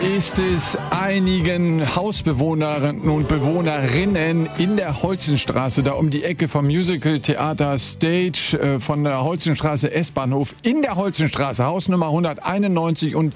ist es einigen Hausbewohnerinnen und Bewohnerinnen in der Holzenstraße, da um die Ecke vom Musical Theater Stage von der Holzenstraße S-Bahnhof in der Holzenstraße, Hausnummer 191 und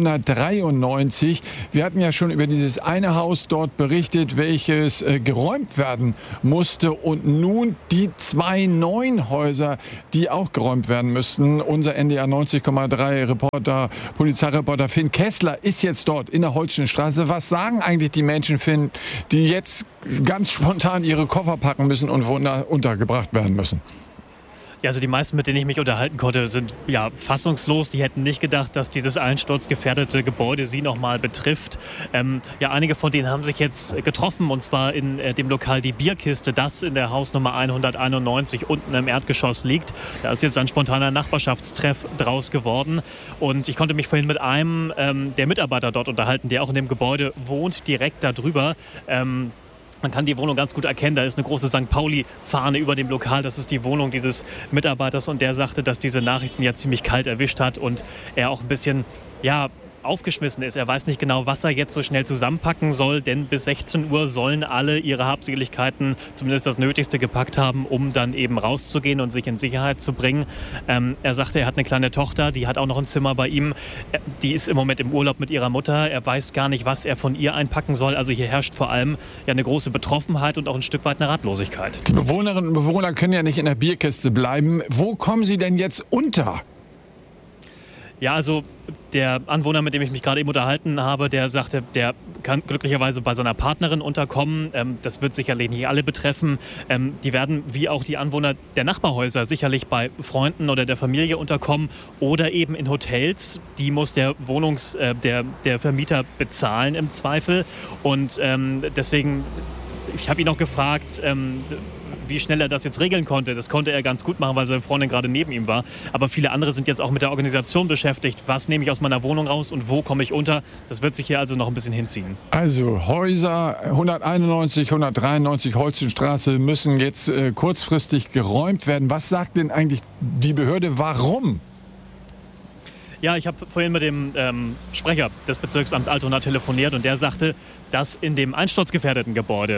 193. Wir hatten ja schon über dieses eine Haus dort berichtet, welches geräumt werden musste, und nun die 2 neuen Häuser, die auch geräumt werden müssten. Unser NDR 90,3 Reporter, Polizeireporter Finn Kessler ist jetzt dort in der Holzenstraße. Was sagen eigentlich die Menschen, Finn, die jetzt ganz spontan ihre Koffer packen müssen und untergebracht werden müssen? Ja, also die meisten, mit denen ich mich unterhalten konnte, sind ja fassungslos. Die hätten nicht gedacht, dass dieses einsturzgefährdete Gebäude sie nochmal betrifft. Einige von denen haben sich jetzt getroffen, und zwar in dem Lokal Die Bierkiste, das in der Hausnummer 191 unten im Erdgeschoss liegt. Da ist jetzt ein spontaner Nachbarschaftstreff draus geworden. Und ich konnte mich vorhin mit einem der Mitarbeiter dort unterhalten, der auch in dem Gebäude wohnt, direkt darüber. Man kann die Wohnung ganz gut erkennen. Da ist eine große St. Pauli-Fahne über dem Lokal. Das ist die Wohnung dieses Mitarbeiters. Und der sagte, dass diese Nachrichten ja ziemlich kalt erwischt hat und er auch ein bisschen, aufgeschmissen ist. Er weiß nicht genau, was er jetzt so schnell zusammenpacken soll, denn bis 16 Uhr sollen alle ihre Habseligkeiten, zumindest das Nötigste, gepackt haben, um dann eben rauszugehen und sich in Sicherheit zu bringen. Er sagte, er hat eine kleine Tochter, die hat auch noch ein Zimmer bei ihm. Die ist im Moment im Urlaub mit ihrer Mutter. Er weiß gar nicht, was er von ihr einpacken soll. Also hier herrscht vor allem eine große Betroffenheit und auch ein Stück weit eine Ratlosigkeit. Die Bewohnerinnen und Bewohner können ja nicht in der Bierkiste bleiben. Wo kommen sie denn jetzt unter? Ja, also der Anwohner, mit dem ich mich gerade eben unterhalten habe, der sagte, der kann glücklicherweise bei seiner Partnerin unterkommen. Das wird sicherlich nicht alle betreffen. Die werden, wie auch die Anwohner der Nachbarhäuser, sicherlich bei Freunden oder der Familie unterkommen oder eben in Hotels. Die muss der der Vermieter bezahlen im Zweifel. Und deswegen, ich habe ihn noch gefragt, wie schnell er das jetzt regeln konnte. Das konnte er ganz gut machen, weil seine Freundin gerade neben ihm war. Aber viele andere sind jetzt auch mit der Organisation beschäftigt. Was nehme ich aus meiner Wohnung raus und wo komme ich unter? Das wird sich hier also noch ein bisschen hinziehen. Also Häuser 191, 193 Holzenstraße müssen jetzt kurzfristig geräumt werden. Was sagt denn eigentlich die Behörde? Warum? Ja, ich habe vorhin mit dem Sprecher des Bezirksamts Altona telefoniert und der sagte, dass in dem einsturzgefährdeten Gebäude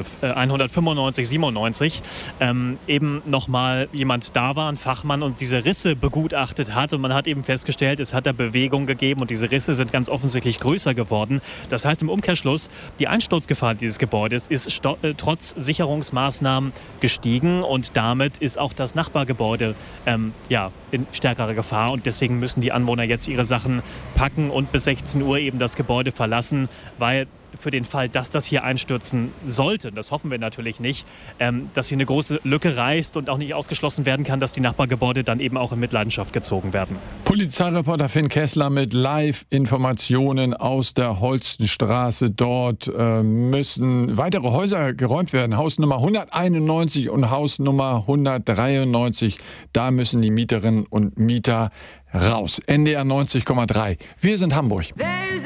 195/97 eben nochmal jemand da war, ein Fachmann, und diese Risse begutachtet hat. Und man hat eben festgestellt, es hat da Bewegung gegeben und diese Risse sind ganz offensichtlich größer geworden. Das heißt im Umkehrschluss, die Einsturzgefahr dieses Gebäudes ist trotz Sicherungsmaßnahmen gestiegen und damit ist auch das Nachbargebäude in stärkerer Gefahr. Und deswegen müssen die Anwohner jetzt ihre Sachen packen und bis 16 Uhr eben das Gebäude verlassen, weil für den Fall, dass das hier einstürzen sollte, das hoffen wir natürlich nicht, dass hier eine große Lücke reißt und auch nicht ausgeschlossen werden kann, dass die Nachbargebäude dann eben auch in Mitleidenschaft gezogen werden. Polizeireporter Finn Kessler mit Live-Informationen aus der Holzenstraße. Dort müssen weitere Häuser geräumt werden. Hausnummer 191 und Hausnummer 193. Da müssen die Mieterinnen und Mieter raus. NDR 90,3. Wir sind Hamburg.